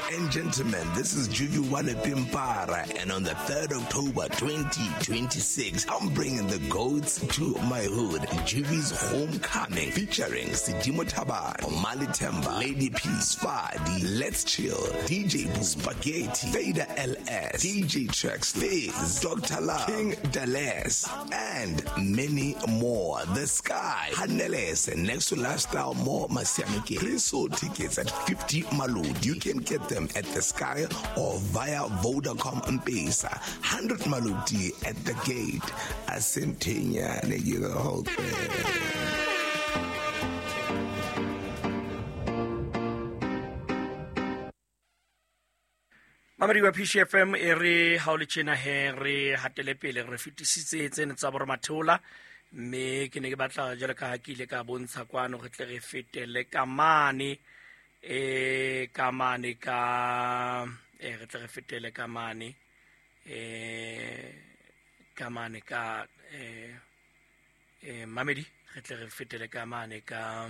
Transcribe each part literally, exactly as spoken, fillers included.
and gentlemen, this is Juju Wanepimpara, and on the third of October twenty twenty-six, I'm bringing the goats to my hood. Juvi's Homecoming, featuring Sidimo Tabai, Mali Temba, Lady P, Spadi, Let's Chill, D J Boo, Spaghetti, Fader L S, D J Tracks, Fizz, Doctor Love, King Dallas, and many more. The Sky, Haneles, and next to Lifestyle More Masiamike. Pre-sold tickets at fifty Malud. You can get them at The Sky or via Vodacom M-Pesa. one hundred Maludi at the gate. Asentenia, nigga, the whole thing. Mamadi wa P C F M e re ha o le tjena he re hatele pele re fetisitse tsene tsa bora mathola mme ke ne ke batla jalo ka hakile ka bontsha kwano re tle re fetele ka mane e ka mane ka e re tle re fetele ka mane e ka mane ka e e Mamadi re tle re fetele ka mane ka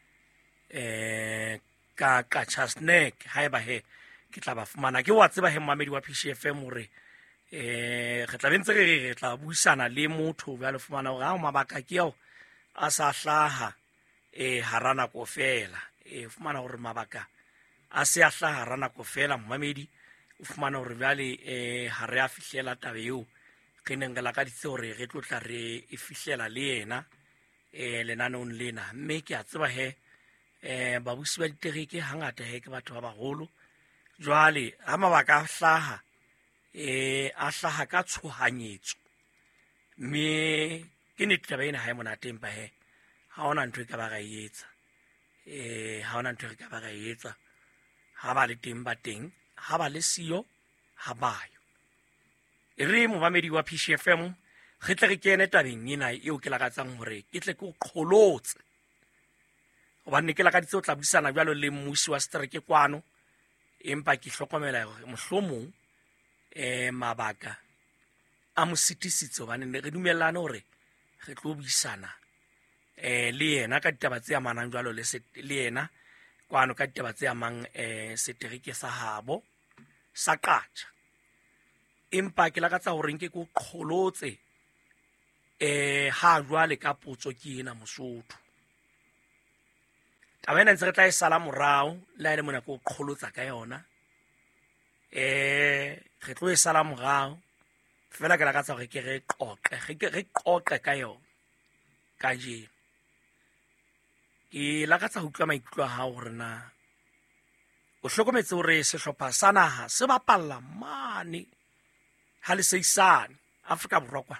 e ka ka Chasnek haeba he ke tla ba fumana ke wa tseba he Mamedi wa P C F M hore eh re tla bentse re re tla buisana le motho ba le fumana hore ha mabaka ke yao a sa hlaha eh harana ko fela e fumana hore mabaka a se a hlaha harana ko fela Mamedi o fumana hore bale eh ha re a fihlela tabe eo ke neng la ka ditse hore re tlotla re e fihlela le yena eh lenanong lena mme ke a tseba he eh ba busi ba ditereke hangata he ke batho ba bagolo jwale ha mabaka a hlaha eh a hlaha ka tshohanyetso mme ke ne taba ena ha e monate empa he ha ona ntwe ka ba ga etsa eh ha ona ntwe ka ba ga etsa ha ba le teng ba teng ha ba le siyo ha bayo e re mo Mamedi wa P C F M re tle re kene tabeng ena eo ke lakatsang hore ke tle ke o qholotse hobane ke lakaditse o tla buisana jwalo le mmusi wa strike kwano empa ke hlokomela hore mohlomong eh mabaka a mo sitisitse hobane re dumellane hore re tlo buisana eh le yena ka ditaba tse amanang jwalo le le yena kwano ka ditaba tse amang eh setereke sa habo sa qatsha empa ke lakatsa hore nke ke o qholotse eh ha jwale ka potso ke ena Mosotho tabena ntse re tla e sala morao la ene mona ko qholotsa ka yona eh re tlo e sala morao fela ke la ka tsa gore ke re qoqe re qoqe ka yona ka je ke la ka tsa ho utlwa maikutlo a hao hore na o hlokometse hore sehlopha sa naha se bapalla mane ha le seisane Afrika Borwa kwa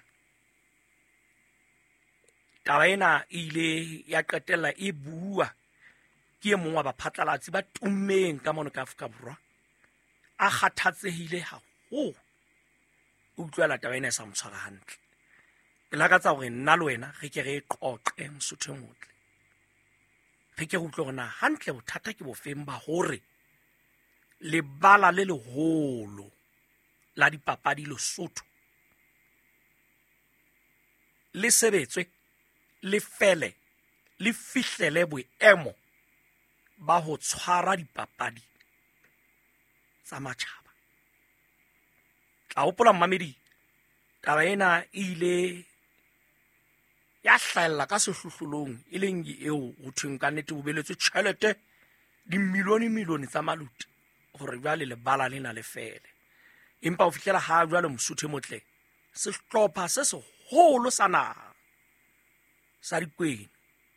taba ena ile ya qetella e bua ke e mongwe wa baphatlalatsi ba tummeng ka mono ka Afrika Borwa a kgathatsehile ha ho utlwela taba ena sa motshwara hantle ke lakatsa hore nna le wena re ke re qoqe Mosotho motle re ke utlwe hore na hantle bothata ke bofeng ba hore le bala le leholo la dipapadi Lesotho le sebetswe le fele le fihlele boemo ba ho tshwara dipapadi tsa matjhaba tla hopola Mamedi taba ena ile ya hlahella ka sehlohlolong e leng eo ho thweng ka nnete bobeletswe tjhelete di milione milione tsa maluti hore jwale le bala lena le fele empa o fihlela ha jwale Mosotho motle se hlopha se seholo sa naha sa dikweng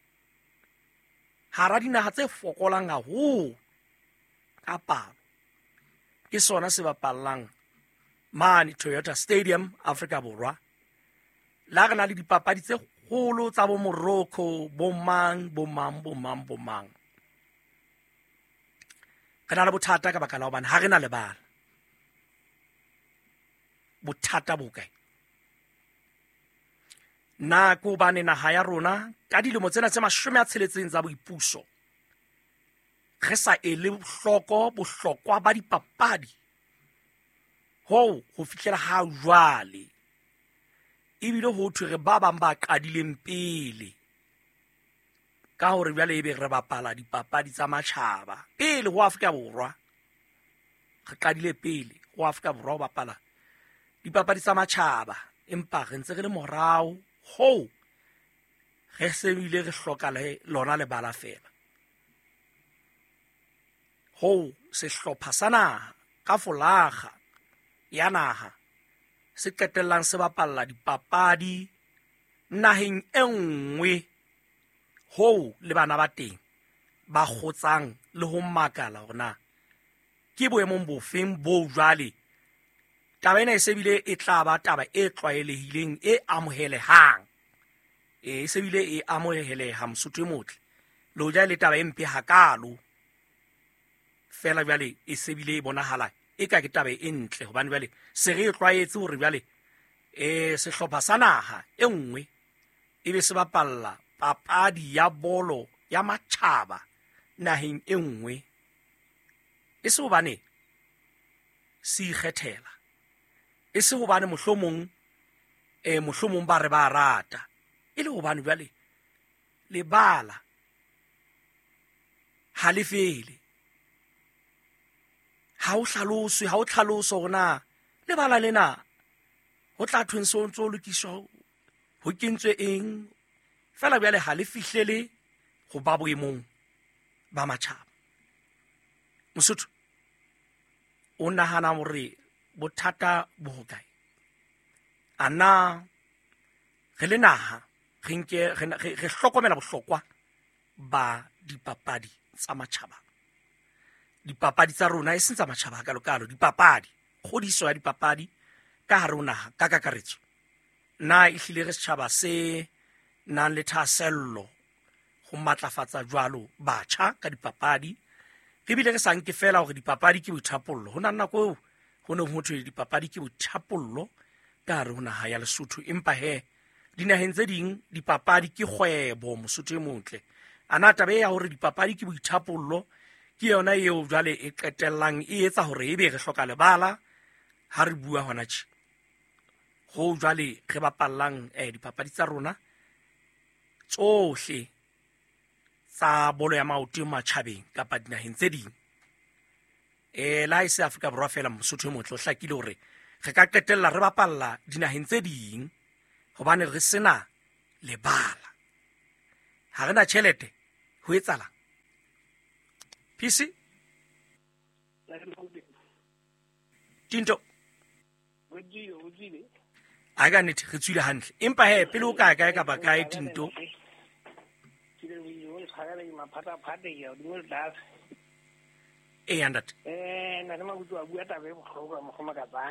hara dinaha tse fokolang haholo ka palo ke sona se bapallang mane Toyota Stadium Afrika Borwa la re na le dipapadi tse kgolo tsa bo Morocco bo mang bo mang bo mang bo mang kana le bothata ka baka la hobane ha re na lebala bothata bo kae na ko bane naha ya rona ka dilemo tsena tse mashome a tsheletseng tsa boipuso re sa ele bohloko bohlokwa ba dipapadi ho ho fihlela ha jwale ebile ho thwe re ba bang ba qadileng pele ka hore jwale ebe re bapala dipapadi tsa matjhaba pele ho Afrika Borwa re qadile pele go Afrika Borwa o bapala dipapadi tsa matjhaba empa re ntse re le morao ho re sebile re hloka le lona le bala fela ho se hlopha sana ka folaga ya naha se qetellang se bapalla dipapadi naheng e nngwe ho le bana ba teng ba kgotsang le ho makala hona ke boemong bofeng bo jwale taba ena e sebile e tla ba taba e tlwaelehileng e amohelehang e sebile e amoheleha Mosotho e motle le ho ja le taba e mpe hakalo fela jwale e sebile e bonahala e ka ke taba e ntle hobane jwale se re tlwaetse hore jwale e sehlopha sa naha e nngwe e be se bapalla papadi ya bolo ya matjhaba naheng e nngwe e se hobane se ikgethela e se hobane mohlomong e mohlomong ba re ba rata e le hobane jwale lebala ha le fele ha o hlaloswe ha o tlhaloso hona lebala lena ho tla thwenso ntso lokiswa ho kentswe eng fela jwale ha le fihlele go ba boemong ba matjhaba. Mosotho o nahana hore bothata bo hokae? Ana re le naha re nke re hlokomela bohlokwa ba dipapadi tsa matjhaba. Dipapadi tsa rona e seng tsa matjhaba ka lokalo, dipapadi kgodiso ya dipapadi ka hare ho naha ka kakaretso na e hlile re setjhaba se nang le thasello go matlafatsa jwalo batjha ka dipapadi re bile re sa nke fela hore dipapadi ke boithapollo ho nna nako ho ne ho thwe dipapadi ke boithapollo ka hare ho naha ya Lesotho empa he dinaheng tse ding dipapadi ke kgwebo Mosotho e motle ana tabe ya hore dipapadi ke boithapollo ke yona eo jwale e qetellang e etsa hore ebe re hloka lebala ha re bua hona tje ho jwale re bapallang eh dipapadi tsa rona tsohle tsa bolo ya maoto matjhabeng kapa dinaheng tse ding eh la ise Afrika Borwa fela Mosotho e motle o hlakile hore re ka qetella re bapalla dinaheng tse ding hobane re sena lebala ha rena tjhelete ho etsala P C Tinto a ga nete re tswile hantle empa he pele o ka ka ka ba ka Tinto e andate eh na ma butwa bua tabe bohlokwa mo khoma ka bang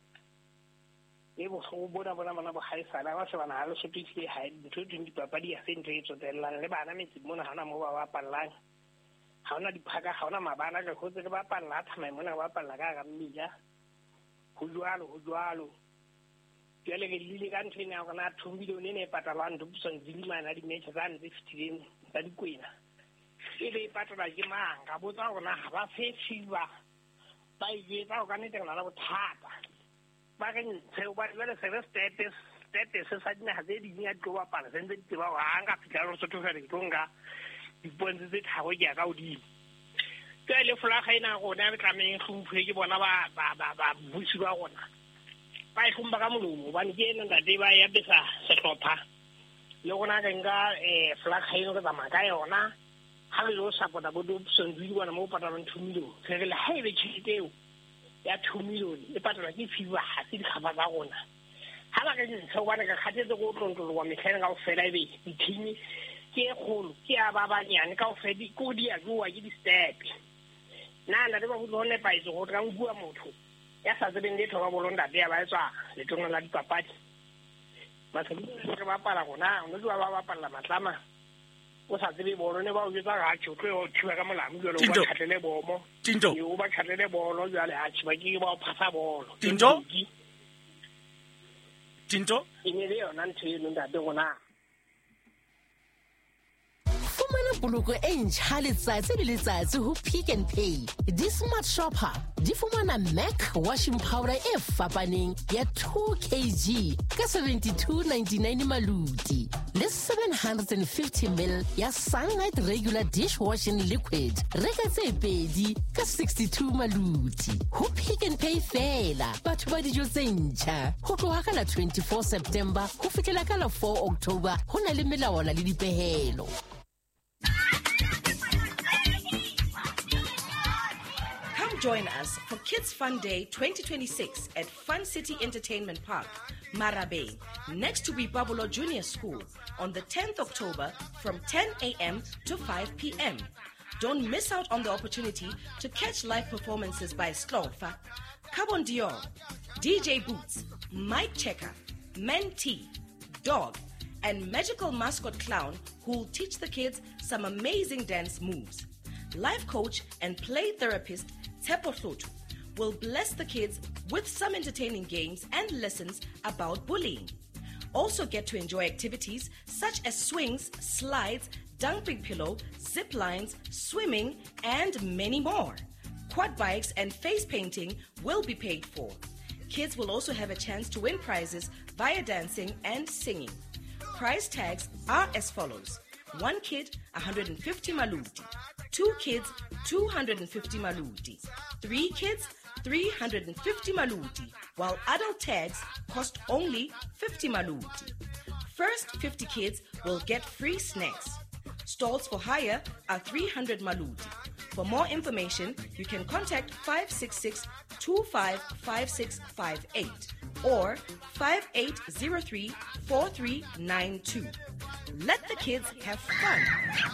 e bohlokwa bona bona bana ba haisala ba se bana ha le sotisi ha ditho di dipapadi ya sentse e tsotellang le bana metsi mona hana mo ba bapallang ha ona diphaka ha ona mabana ka khotse le bapalla thama mona ba bapalla ka ga mmila ho jwalo ho jwalo jale ke lile ka nthene ya kana thumbile o ne patalwa ntho busang zilimana di match tsa nne fifteen tsa dikwena e le patala ke manga botsa gona ha ba fetsiwa ba ile tsa go nete ngala bothata ba ke ntse o ba le service status status sa dina ha di nya tlo ba pala sentse di ba wa nga fitla ro sotho fere tonga di ponze tse thago ya ka odi ke le flaga ina go na ka me khumphwe ke bona ba ba ba busi ba gona ba e khumba ka molomo ba ni ke nna de ba ya besa sehlopha le gona ka nga eh flaga ino ka maka yona ha le lo sapota bo do sondwi bona mo patala two million ke le ha e be tshiteo ya two million e patala ke fiwa ha se di khaba ba gona ha ba ke ntse o bana ka khathetse go tlontolo wa mehleng ka o fela ebe di team ke kholo ke aba ba nyane ka o fedi ko di ya go wa ke di step na na le ba go le pa itse go tla ngua motho ya sa tsebeng le thoba bolonda be ba etswa le tona la dipapadi ba se ke ba pala gona o no ba ba pala matlama o sa tsebe bolo ne ba o etsa ga tshotlo o thiba ka molamo jalo ba khatlele bomo Tinto yo ba khatlele bolo jale a tshaba ke ba o phasa bolo Tinto Tinto ine le yona nthe le nda de gona Fumana poloko e ntjha letsatsi le letsatsi ho Pick n Pay. Di Smart Shopper di fumana Mac washing powder e fapaneng ya two kilograms ka seventy-two ninety-nine maluti. Le seven hundred fifty milliliters ya Sunlight regular dishwashing liquid. Reka tse pedi ka sixty-two maluti. Ho Pick n Pay fela. Batho ba dijo tse ntjha. Ho tloha ka la twenty-four September ho fihlela ka la four October ho na le melawana le dipehelo. Come join us for Kids Fun Day twenty twenty-six at Fun City Entertainment Park, Marabe, next to Bibabulo Junior School on the tenth October from ten a.m. to five p.m. Don't miss out on the opportunity to catch live performances by Slofa, Carbon Dior, D J Boots, Mike Checker, Mentee, Dog, and magical mascot clown who will teach the kids some amazing dance moves. Life coach and play therapist Tepo Hlotu will bless the kids with some entertaining games and lessons about bullying. Also get to enjoy activities such as swings, slides, dumping pillow, zip lines, swimming, and many more. Quad bikes and face painting will be paid for. Kids will also have a chance to win prizes via dancing and singing. Prize tags are as follows. One kid, one hundred fifty maluti. Two kids, two hundred fifty maluti. Three kids, three hundred fifty maluti, while adult tags cost only fifty maluti. First fifty kids will get free snacks. Stalls for hire are three hundred maluti. For more information, you can contact five six six, two five five six five eight or five eight zero three, four three nine two. Let the kids have fun.